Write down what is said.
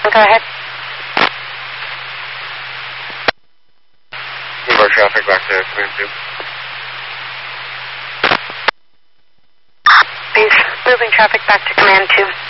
Go ahead. Move our traffic back to Command 2. Please, moving traffic back to Command 2.